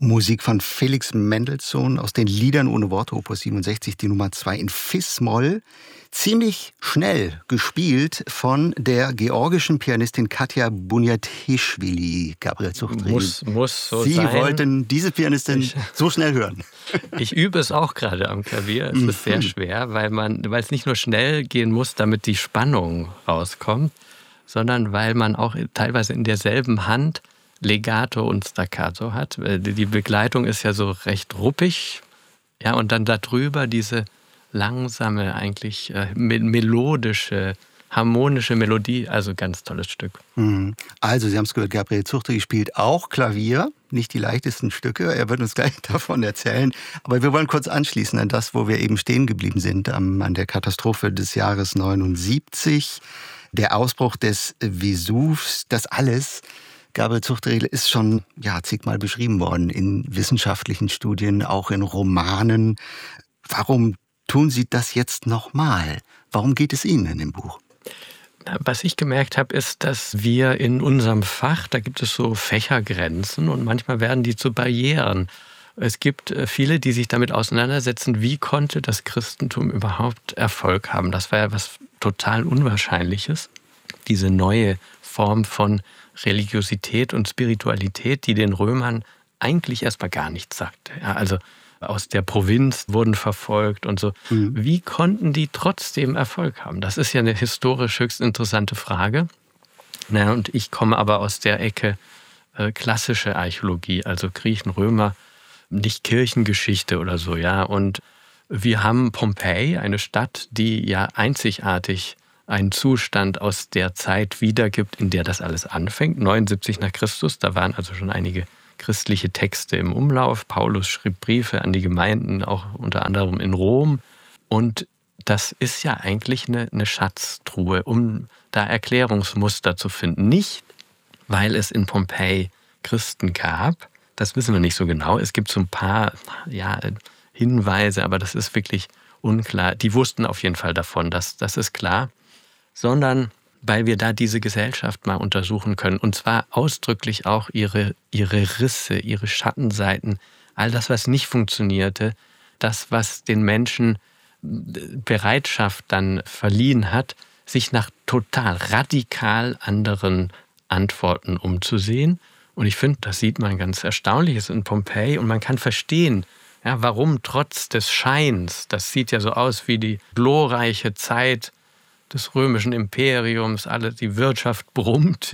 Musik von Felix Mendelssohn aus den Liedern ohne Worte, Opus 67, die Nummer 2 in Fis-Moll. Ziemlich schnell gespielt von der georgischen Pianistin Katja Bunyateschwili. Gabriel Zuchtriedl. Muss so Sie sein. Sie wollten diese Pianistin so schnell hören. Ich übe es auch gerade am Klavier. Es ist sehr schwer, weil es nicht nur schnell gehen muss, damit die Spannung rauskommt, sondern weil man auch teilweise in derselben Hand Legato und Staccato hat. Die Begleitung ist ja so recht ruppig, ja, und dann darüber diese langsame, eigentlich melodische, harmonische Melodie, also ganz tolles Stück. Also, Sie haben es gehört, Gabriel Zuchtriedl spielt auch Klavier, nicht die leichtesten Stücke, er wird uns gleich davon erzählen, aber wir wollen kurz anschließen an das, wo wir eben stehen geblieben sind, an der Katastrophe des Jahres 79, der Ausbruch des Vesuvs, das alles, Gabriel Zuchtriedl, ist schon zigmal beschrieben worden in wissenschaftlichen Studien, auch in Romanen. Warum tun Sie das jetzt nochmal? Warum geht es Ihnen in dem Buch? Was ich gemerkt habe, ist, dass wir in unserem Fach, da gibt es so Fächergrenzen und manchmal werden die zu Barrieren. Es gibt viele, die sich damit auseinandersetzen, wie konnte das Christentum überhaupt Erfolg haben. Das war ja was total Unwahrscheinliches. Diese neue Form von Religiosität und Spiritualität, die den Römern eigentlich erstmal gar nichts sagte. Ja, also aus der Provinz wurden verfolgt und so. Wie konnten die trotzdem Erfolg haben? Das ist ja eine historisch höchst interessante Frage. Und ich komme aber aus der Ecke klassische Archäologie, also Griechen, Römer, nicht Kirchengeschichte oder so. Ja. Und wir haben Pompeji, eine Stadt, die ja einzigartig einen Zustand aus der Zeit wiedergibt, in der das alles anfängt. 79 nach Christus, da waren also schon einige christliche Texte im Umlauf. Paulus schrieb Briefe an die Gemeinden, auch unter anderem in Rom. Und das ist ja eigentlich eine Schatztruhe, um da Erklärungsmuster zu finden. Nicht, weil es in Pompeji Christen gab, das wissen wir nicht so genau. Es gibt so ein paar Hinweise, aber das ist wirklich unklar. Die wussten auf jeden Fall davon, das ist klar. Sondern weil wir da diese Gesellschaft mal untersuchen können. Und zwar ausdrücklich auch ihre Risse, ihre Schattenseiten, all das, was nicht funktionierte, das, was den Menschen Bereitschaft dann verliehen hat, sich nach total radikal anderen Antworten umzusehen. Und ich finde, das sieht man ganz Erstaunliches in Pompeji und man kann verstehen, ja, warum trotz des Scheins, das sieht ja so aus wie die glorreiche Zeit des römischen Imperiums, die Wirtschaft brummt,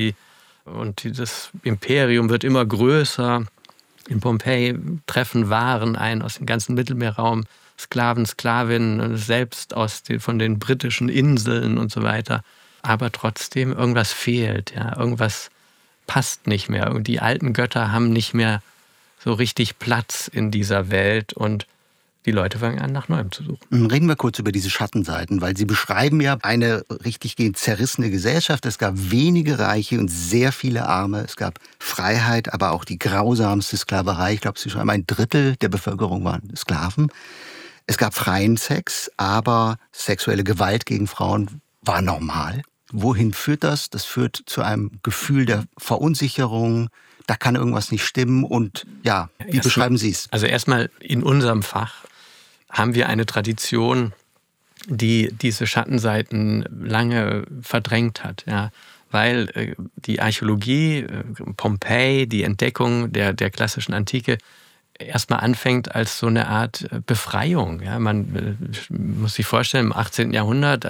und dieses Imperium wird immer größer. In Pompeji treffen Waren ein aus dem ganzen Mittelmeerraum, Sklaven, Sklavinnen, selbst von den britischen Inseln und so weiter. Aber trotzdem, irgendwas fehlt, irgendwas passt nicht mehr. Und die alten Götter haben nicht mehr so richtig Platz in dieser Welt und die Leute fangen an, nach Neuem zu suchen. Reden wir kurz über diese Schattenseiten, weil Sie beschreiben ja eine richtiggehend zerrissene Gesellschaft. Es gab wenige Reiche und sehr viele Arme. Es gab Freiheit, aber auch die grausamste Sklaverei. Ich glaube, Sie schreiben, 1/3 der Bevölkerung waren Sklaven. Es gab freien Sex, aber sexuelle Gewalt gegen Frauen war normal. Wohin führt das? Das führt zu einem Gefühl der Verunsicherung. Da kann irgendwas nicht stimmen. Und wie beschreiben Sie es? Also erstmal in unserem Fach haben wir eine Tradition, die diese Schattenseiten lange verdrängt hat. Ja, weil die Archäologie, Pompeji, die Entdeckung der klassischen Antike erstmal anfängt als so eine Art Befreiung. Ja, man muss sich vorstellen, im 18. Jahrhundert,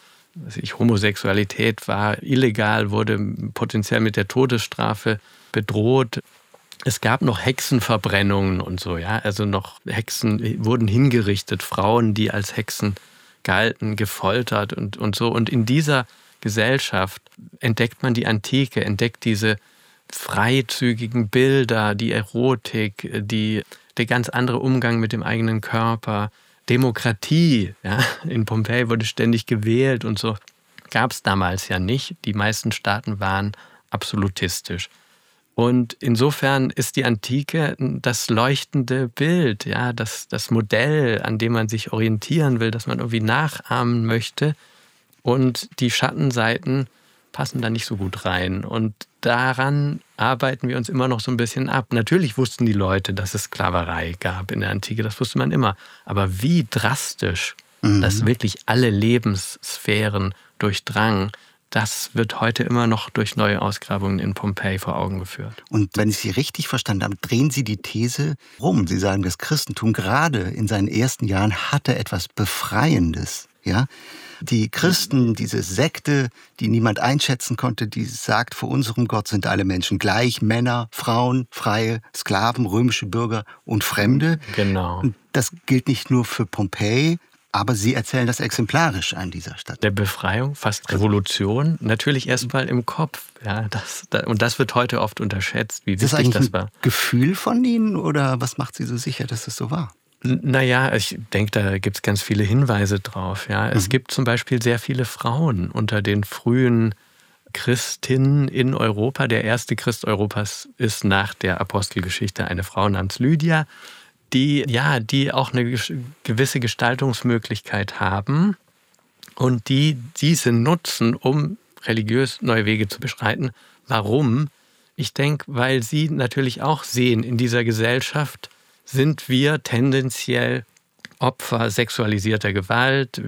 Homosexualität war illegal, wurde potenziell mit der Todesstrafe bedroht. Es gab noch Hexenverbrennungen und so, also noch Hexen wurden hingerichtet, Frauen, die als Hexen galten, gefoltert und so. Und in dieser Gesellschaft entdeckt man die Antike, entdeckt diese freizügigen Bilder, die Erotik, der ganz andere Umgang mit dem eigenen Körper, Demokratie. In Pompeji wurde ständig gewählt und so. Gab es damals ja nicht. Die meisten Staaten waren absolutistisch. Und insofern ist die Antike das leuchtende Bild, das Modell, an dem man sich orientieren will, das man irgendwie nachahmen möchte. Und die Schattenseiten passen da nicht so gut rein. Und daran arbeiten wir uns immer noch so ein bisschen ab. Natürlich wussten die Leute, dass es Sklaverei gab in der Antike, das wusste man immer. Aber wie drastisch das wirklich alle Lebenssphären durchdrang, das wird heute immer noch durch neue Ausgrabungen in Pompeji vor Augen geführt. Und wenn ich Sie richtig verstanden habe, drehen Sie die These rum. Sie sagen, das Christentum gerade in seinen ersten Jahren hatte etwas Befreiendes. Ja? Die Christen, diese Sekte, die niemand einschätzen konnte, die sagt, vor unserem Gott sind alle Menschen gleich, Männer, Frauen, Freie, Sklaven, römische Bürger und Fremde. Genau. Und das gilt nicht nur für Pompeji, aber Sie erzählen das exemplarisch an dieser Stadt. Der Befreiung, fast Revolution, natürlich erstmal im Kopf. Ja, und das wird heute oft unterschätzt, wie wichtig das war. Ein Gefühl von Ihnen oder was macht Sie so sicher, dass es so war? Naja, ich denke, da gibt es ganz viele Hinweise drauf. Ja. Es gibt zum Beispiel sehr viele Frauen unter den frühen Christinnen in Europa. Der erste Christ Europas ist nach der Apostelgeschichte eine Frau namens Lydia, die auch eine gewisse Gestaltungsmöglichkeit haben und die diese nutzen, um religiös neue Wege zu beschreiten. Warum? Ich denke, weil sie natürlich auch sehen, in dieser Gesellschaft sind wir tendenziell Opfer sexualisierter Gewalt.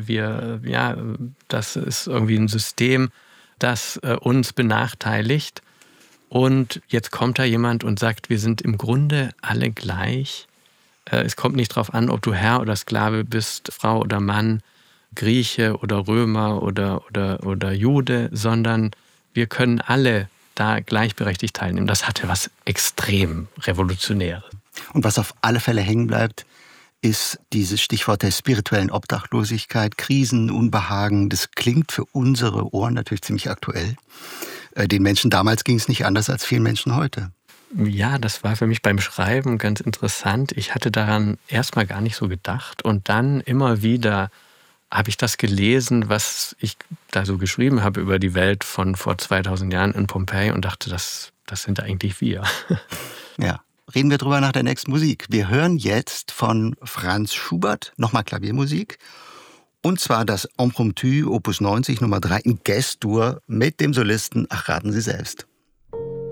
Das ist irgendwie ein System, das uns benachteiligt. Und jetzt kommt da jemand und sagt, wir sind im Grunde alle gleich. Es kommt nicht darauf an, ob du Herr oder Sklave bist, Frau oder Mann, Grieche oder Römer oder Jude, sondern wir können alle da gleichberechtigt teilnehmen. Das hatte was extrem Revolutionäres. Und was auf alle Fälle hängen bleibt, ist dieses Stichwort der spirituellen Obdachlosigkeit, Krisen, Unbehagen. Das klingt für unsere Ohren natürlich ziemlich aktuell. Den Menschen damals ging es nicht anders als vielen Menschen heute. Ja, das war für mich beim Schreiben ganz interessant. Ich hatte daran erstmal gar nicht so gedacht. Und dann immer wieder habe ich das gelesen, was ich da so geschrieben habe über die Welt von vor 2000 Jahren in Pompeji und dachte, das sind eigentlich wir. Ja. Reden wir drüber nach der nächsten Musik. Wir hören jetzt von Franz Schubert, nochmal Klaviermusik. Und zwar das Impromptu Opus 90 Nummer 3 in Ges-Dur mit dem Solisten, ach raten Sie selbst.